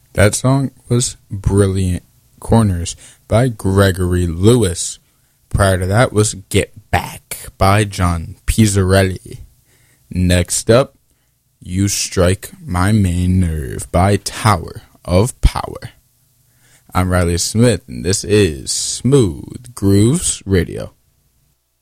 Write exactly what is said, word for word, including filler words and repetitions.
That song was Brilliant Corners by Gregory Lewis. Prior to that was Get Back by John Pizzarelli. Next up, You Strike My Main Nerve by Tower of Power. I'm Riley Smith, and this is Smooth Grooves Radio.